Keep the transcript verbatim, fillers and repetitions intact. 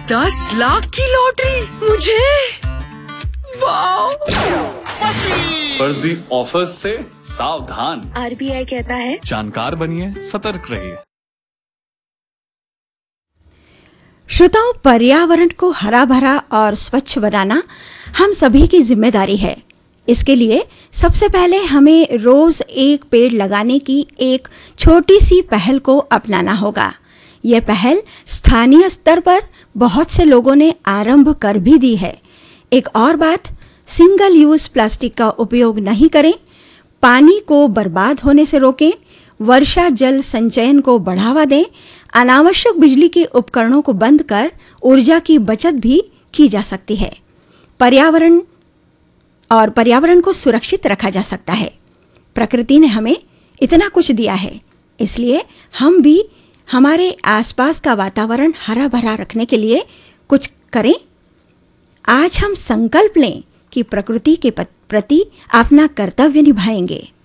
दस लाख की लॉटरी मुझे। वाह! फर्जी ऑफर्स से सावधान। आरबीआई कहता है जानकार बनिए, सतर्क रहिए। श्रोताओं, पर्यावरण को हरा भरा और स्वच्छ बनाना हम सभी की जिम्मेदारी है। इसके लिए सबसे पहले हमें रोज एक पेड़ लगाने की एक छोटी सी पहल को अपनाना होगा। यह पहल स्थानीय स्तर पर बहुत से लोगों ने आरंभ कर भी दी है। एक और बात, सिंगल यूज प्लास्टिक का उपयोग नहीं करें, पानी को बर्बाद होने से रोकें, वर्षा जल संचयन को बढ़ावा दें, अनावश्यक बिजली के उपकरणों को बंद कर ऊर्जा की बचत भी की जा सकती है। पर्यावरण और पर्यावरण को सुरक्षित रखा जा सकता है। प्रकृति ने हमें इतना कुछ दिया है, इसलिए हम भी हमारे आसपास का वातावरण हरा भरा रखने के लिए कुछ करें। आज हम संकल्प लें कि प्रकृति के प्रति अपना कर्तव्य निभाएंगे।